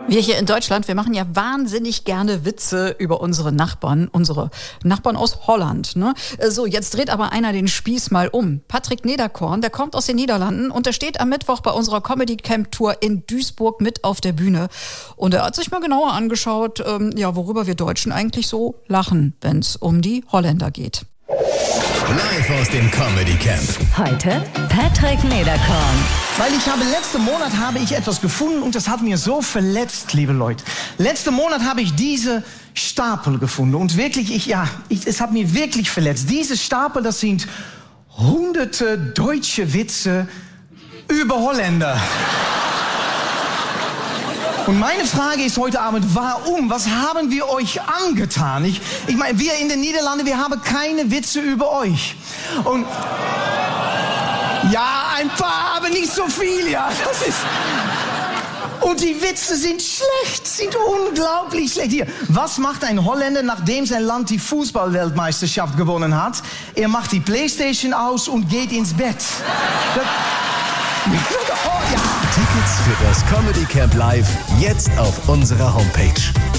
Wir hier in Deutschland, wir machen ja wahnsinnig gerne Witze über unsere Nachbarn aus Holland. Ne? So, jetzt dreht aber einer den Spieß mal um. Patrick Nederkorn, der kommt aus den Niederlanden und der steht am Mittwoch bei unserer Comedy Camp Tour in Duisburg mit auf der Bühne. Und er hat sich mal genauer angeschaut, worüber wir Deutschen eigentlich so lachen, wenn es um die Holländer geht. Live aus dem Comedy Camp. Heute Patrick Nederkorn. Weil letzten Monat habe ich etwas gefunden und das hat mir so verletzt, liebe Leute. Letzten Monat habe ich diese Stapel gefunden und wirklich, es hat mir wirklich verletzt. Diese Stapel, das sind hunderte deutsche Witze über Holländer. Und meine Frage ist heute Abend, warum? Was haben wir euch angetan? Ich meine, wir in den Niederlanden, wir haben keine Witze über euch. Und ja, ein paar, aber nicht so viel, ja. Und die Witze sind schlecht, sind unglaublich schlecht. Hier, was macht ein Holländer, nachdem sein Land die Fußballweltmeisterschaft gewonnen hat? Er macht die Playstation aus und geht ins Bett. Tickets für das Comedy Camp Live jetzt auf unserer Homepage.